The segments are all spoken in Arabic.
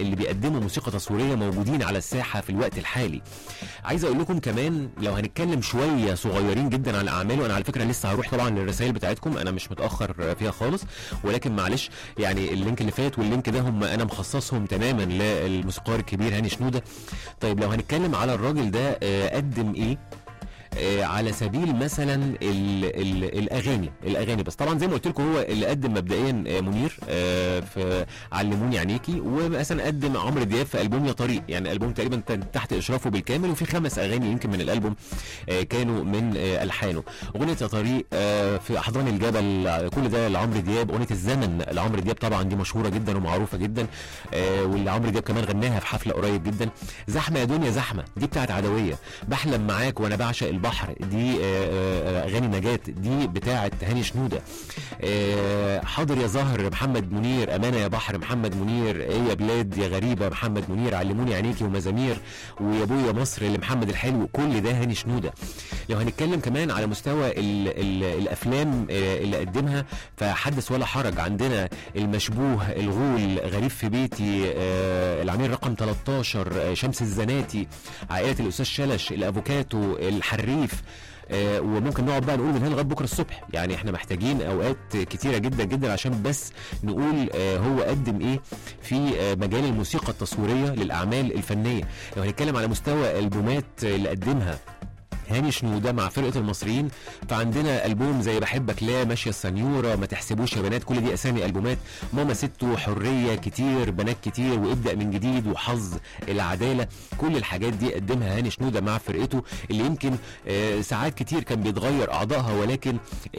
اللي بيقدموا موسيقى تصويريه موجودين على الساحه في الوقت الحالي. عايز اقول لكم كمان لو هنتكلم شويه صغيرين جدا عن اعماله، انا على فكره لسه هروح طبعا للرسائل بتاعتكم، انا مش متاخر فيها خالص، ولكن معلش يعني اللينك اللي فات واللينك ده هم انا مخصصهم تماما للموسيقار الكبير هاني شنوده. طيب لو هنتكلم على الراجل ده قدم ايه على سبيل مثلا الاغاني بس طبعا زي ما قلت لكم هو اللي قدم مبدئيا منير في علموني عينيكي، ومثلا قدم عمرو دياب في البوم يا طريق، يعني البوم تقريبا تحت اشرافه بالكامل، وفي 5 اغاني يمكن من الالبوم كانوا من الحانه. اغنيه يا طريق في احضان الجبل كل ده لعمرو دياب، اغنيه الزمن لعمرو دياب طبعا دي مشهوره جدا ومعروفه جدا، واللي عمرو دياب كمان غناها في حفله قريب جدا. زحمه يا دنيا زحمه دي بتاعت عدويه، بحلم معاك وانا بعشق البحر دي اغاني نجاة دي بتاعه هاني شنوده. حاضر يا زهر محمد منير، امانه يا بحر محمد منير، ايه يا بلاد يا غريبه محمد منير، علموني عينيكي ومزامير، ويا ابويا مصر لمحمد الحلو، كل ده هاني شنوده. لو هنتكلم كمان على مستوى الافلام اللي قدمها فحدث ولا حرج، عندنا المشبوه، الغول، غريب في بيتي، العميل رقم 13، شمس الزناتي، عائله الاستاذ شلش، الافوكاتو، الحريف، وممكن نقعد بقى نقول من هنا لغايه بكره الصبح. يعني احنا محتاجين اوقات كتيره جدا جدا عشان بس نقول هو قدم ايه في مجال الموسيقى التصويريه للاعمال الفنيه. لو هنتكلم على مستوى البومات اللي قدمها هاني شنوده مع فرقه المصريين، فعندنا البوم زي بحبك، لا ماشيه السنيوره، ما تحسبوش يا بنات، كل دي اسامي البومات، ماما ستو، حريه، كتير، بنات كتير، وابدا من جديد، وحظ، العداله، كل الحاجات دي قدمها هاني شنوده مع فرقته اللي يمكن ساعات كتير كان بيتغير اعضائها، ولكن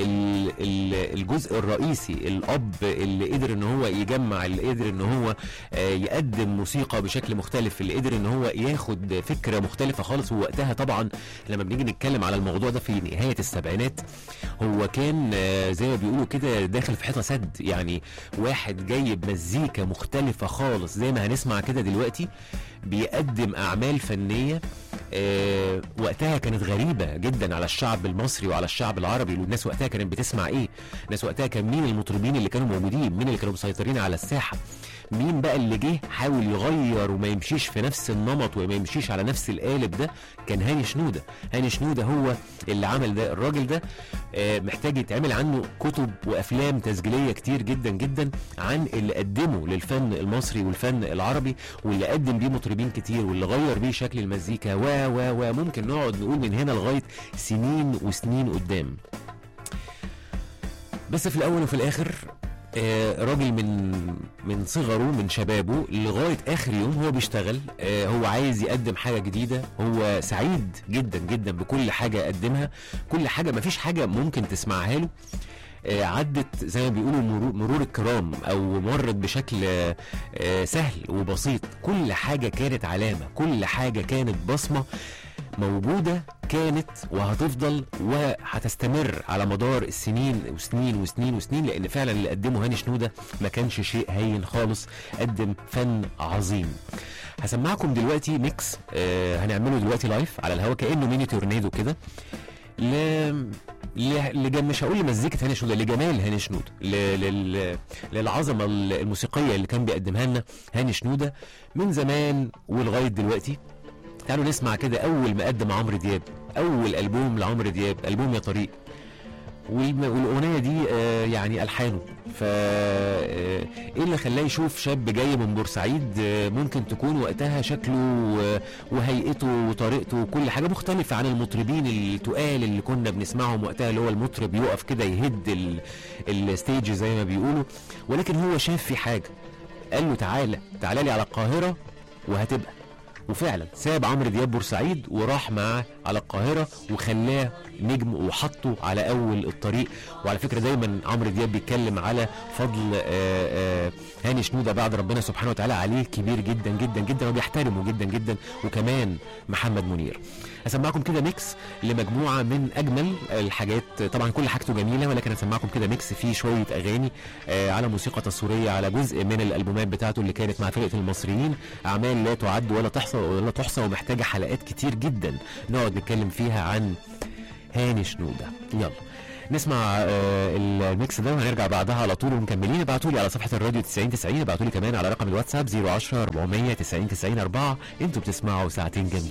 الجزء الرئيسي، الاب اللي قدر ان هو يجمع، اللي قدر ان هو يقدم موسيقى بشكل مختلف، اللي قدر ان هو ياخد فكره مختلفه خالص. ووقتها طبعا لما بنيجي نتكلم على الموضوع ده في نهاية السبعينات هو كان زي ما بيقولوا كده داخل في حيطة سد، يعني واحد جايب مزيكا مختلفة خالص زي ما هنسمع كده دلوقتي، بيقدم أعمال فنية وقتها كانت غريبة جدا على الشعب المصري وعلى الشعب العربي. والناس وقتها كانت بتسمع ايه؟ الناس وقتها كان مين المطربين اللي كانوا موجودين؟ مين اللي كانوا مسيطرين على الساحة؟ مين بقى اللي جه حاول يغير وما يمشيش في نفس النمط وما يمشيش على نفس القالب ده؟ كان هاني شنوده. هاني شنوده هو اللي عمل ده. الراجل ده محتاج يتعمل عنه كتب وافلام تسجيليه كتير جدا جدا عن اللي قدمه للفن المصري والفن العربي، واللي قدم بيه مطربين كتير، واللي غير بيه شكل المزيكا وممكن نقعد نقول من هنا لغايه سنين وسنين قدام. بس في الاول وفي الاخر راجل من صغره، من شبابه لغايه اخر يوم هو بيشتغل، هو عايز يقدم حاجه جديده، هو سعيد جدا جدا بكل حاجه قدمها، كل حاجه مفيش حاجه ممكن تسمعها له عدت زي ما بيقولوا مرور الكرام او مرت بشكل سهل وبسيط. كل حاجه كانت علامه، كل حاجه كانت بصمه موجودة، كانت وهتفضل وهتستمر على مدار السنين وسنين وسنين وسنين، لأن فعلا اللي قدمه هاني شنودة ما كانش شيء هين خالص، قدم فن عظيم. هسمعكم دلوقتي ميكس هنعمله دلوقتي لايف على الهوا كأنه ميني تورنيدو كده، مش هقول لمزيكة هاني شنودة، لجمال هاني شنودة، للعظمة الموسيقية اللي كان بيقدمها لنا هاني شنودة من زمان ولغاية دلوقتي. تعالوا نسمع كده اول ما قدم عمرو دياب، اول البوم لعمرو دياب، البوم يا طريق، والاغنيه دي يعني الحانه. ايه اللي خلاه يشوف شاب جاي من بورسعيد ممكن تكون وقتها شكله وهيئته وطريقته وكل حاجه مختلفه عن المطربين التقال اللي كنا بنسمعهم وقتها، اللي هو المطرب يقف كده يهد الستيج زي ما بيقولوا، ولكن هو شاف في حاجه، قال له تعالى لي على القاهره وهتبقى. وفعلا ساب عمرو دياب بورسعيد وراح معاه على القاهرة وخلاه نجم وحطه على أول الطريق. وعلى فكرة دايما عمرو دياب بيتكلم على فضل هاني شنودة بعد ربنا سبحانه وتعالى عليه كبير جدا جدا جدا وبيحترمه جدا جدا، وكمان محمد منير. هسمعكم كده ميكس لمجموعة من أجمل الحاجات، طبعا كل حاجته جميلة، ولكن هسمعكم كده ميكس فيه شوية أغاني على موسيقى تصويرية، على جزء من الألبومات بتاعته اللي كانت مع فرقة المصريين، أعمال لا تعد ولا تحصى ومحتاجة حلقات كتير جدا نقعد نتكلم فيها عن هاني شنودة. يلا نسمع الميكس ده وهنرجع بعدها على طول ومكملين. ابعتوا لي على صفحه الراديو 9090، ابعتوا لي كمان على رقم الواتساب 010 400 90 90 4. انتوا بتسمعوا ساعتين جامدين.